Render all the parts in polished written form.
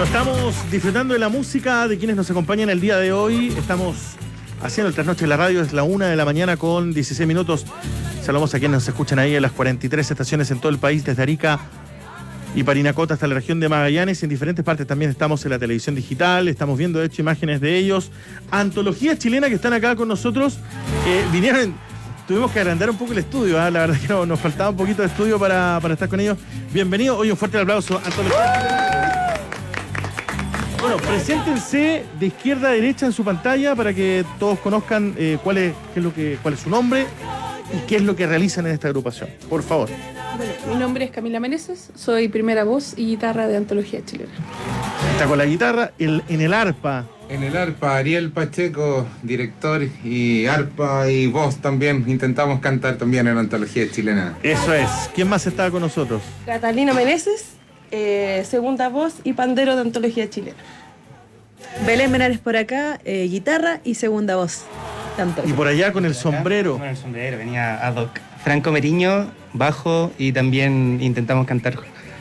Bueno, estamos disfrutando de la música de quienes nos acompañan el día de hoy. Estamos haciendo el trasnoche de la radio, es la 1 de la mañana con 16 minutos. Saludamos a quienes nos escuchan ahí en las 43 estaciones en todo el país, desde Arica y Parinacota hasta la región de Magallanes. En diferentes partes también estamos en la televisión digital, estamos viendo de hecho imágenes de ellos. Antología chilena que están acá con nosotros. Vinieron, tuvimos que agrandar un poco el estudio, la verdad que nos faltaba un poquito de estudio para estar con ellos. Bienvenidos, hoy un fuerte aplauso. Antología chilena. Bueno, preséntense de izquierda a derecha en su pantalla para que todos conozcan cuál es su nombre y qué es lo que realizan en esta agrupación. Por favor. Bueno, mi nombre es Camila Meneses, soy primera voz y guitarra de Antología Chilena. Está con la guitarra, en el arpa. En el arpa, Ariel Pacheco, director y arpa y voz también. Intentamos cantar también en Antología Chilena. Eso es. ¿Quién más estaba con nosotros? Catalina Meneses, segunda voz y pandero de Antología Chilena. Belén Menares por acá, guitarra y segunda voz. Y por allá con el sombrero. Con el sombrero, venía ad hoc. Franco Meriño, bajo y también intentamos cantar.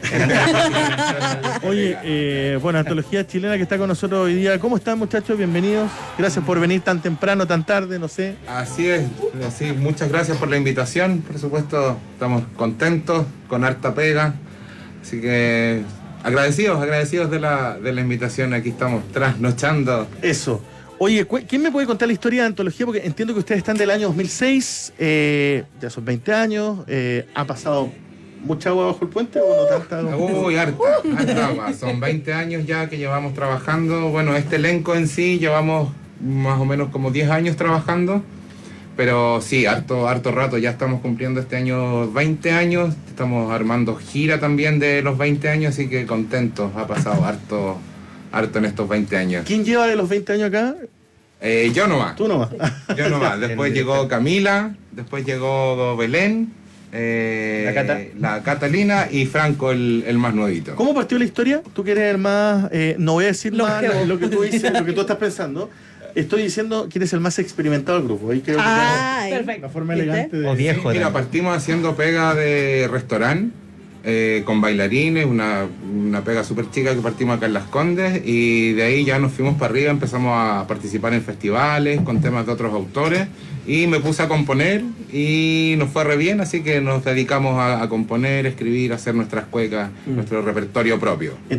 Oye, bueno, Antología Chilena que está con nosotros hoy día. ¿Cómo están, muchachos? Bienvenidos. Gracias por venir tan temprano, tan tarde, no sé. Así es, muchas gracias por la invitación. Por supuesto, estamos contentos, con harta pega. Así que agradecidos de la invitación. Aquí estamos trasnochando. Eso. Oye, ¿quién me puede contar la historia de Antología? Porque entiendo que ustedes están del año 2006, ya son 20 años, ¿ha pasado mucha agua bajo el puente o no tanta? Uy, harta agua. Son 20 años ya que llevamos trabajando. Bueno, este elenco en sí llevamos más o menos como 10 años trabajando. Pero sí, harto rato, ya estamos cumpliendo este año 20 años. Estamos armando gira también de los 20 años, así que contentos. Ha pasado harto en estos 20 años. ¿Quién lleva de los 20 años acá? Yo nomás. Tú nomás. Yo nomás. Después llegó Camila, después llegó Belén, la Catalina y Franco, el más nuevito. ¿Cómo partió la historia? Tú que eres el más... no voy a decir más lo que tú dices, lo que tú estás pensando. Estoy diciendo que eres el más experimentado del grupo. Ahí creo que perfecto. una forma elegante de... O viejo. Sí, mira, partimos haciendo pega de restaurante. Con bailarines, una pega súper chica que partimos acá en Las Condes, y de ahí ya nos fuimos para arriba, empezamos a participar en festivales con temas de otros autores y me puse a componer y nos fue re bien, así que nos dedicamos a componer, escribir, hacer nuestras cuecas, nuestro repertorio propio.